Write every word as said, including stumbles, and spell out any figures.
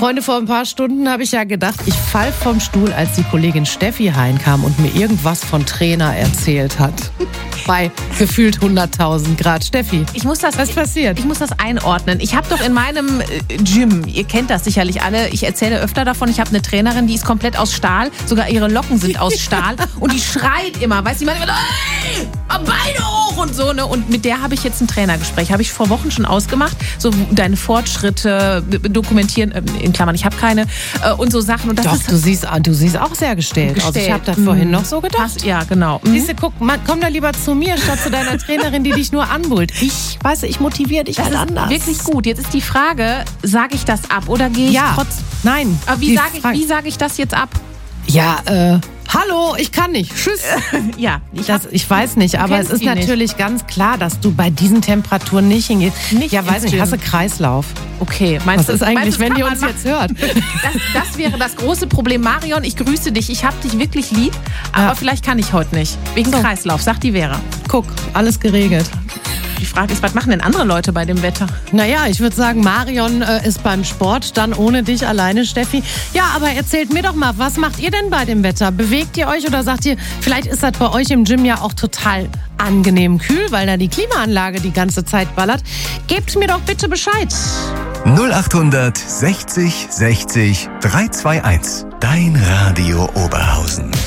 Freunde, vor ein paar Stunden habe ich ja gedacht, ich fall vom Stuhl, als die Kollegin Steffi reinkam und mir irgendwas von Trainer erzählt hat. Bei gefühlt hunderttausend Grad. Steffi, Ich muss das, was ist passiert? Ich muss das einordnen. Ich habe doch in meinem äh, Gym, ihr kennt das sicherlich alle, ich erzähle öfter davon, ich habe eine Trainerin, die ist komplett aus Stahl, sogar ihre Locken sind aus Stahl und die schreit immer, weißt du, die macht immer, hey, Beine hoch und so, ne? Und mit der habe ich jetzt ein Trainergespräch, habe ich vor Wochen schon ausgemacht, so deine Fortschritte dokumentieren, äh, in Klammern, ich habe keine, äh, und so Sachen. Und das Doch, ist du siehst, du siehst auch sehr gestellt, aus. Ich habe das vorhin noch so gedacht. Passt, ja, genau. Mhm. Siehst du, guck, man, komm da lieber zu mir, statt zu deiner Trainerin, die dich nur anbrüllt. Ich, weißt du, ich motiviere dich Das halt ist anders. wirklich gut. Jetzt ist die Frage, sage ich das ab oder gehe ich Ja, trotz... nein. Aber wie Die sage ich, Frage- wie sag ich das jetzt ab? Ja, äh, hallo, ich kann nicht. Tschüss. Ja, ich Das, hab, ich weiß nicht, aber es kennst ist die nicht. natürlich ganz klar, dass du bei diesen Temperaturen nicht hingehst. Nicht ja, ins weiß nicht, Gym. hast du Kreislauf? Okay, meinst Was du, ist eigentlich, meinst du, das wenn die kann uns man jetzt hört? Das, das wäre das große Problem. Marion, ich grüße dich. Ich hab dich wirklich lieb, aber Ja. vielleicht kann ich heute nicht. Wegen So. Kreislauf, sagt die Vera. Guck, alles geregelt. Die Frage ist, was machen denn andere Leute bei dem Wetter? Naja, ich würde sagen, Marion äh, ist beim Sport, dann ohne dich alleine, Steffi. Ja, aber erzählt mir doch mal, was macht ihr denn bei dem Wetter? Bewegt ihr euch oder sagt ihr, vielleicht ist das bei euch im Gym ja auch total angenehm kühl, weil da die Klimaanlage die ganze Zeit ballert? Gebt mir doch bitte Bescheid. null acht sechzig sechzig drei zwei eins. Dein Radio Oberhausen.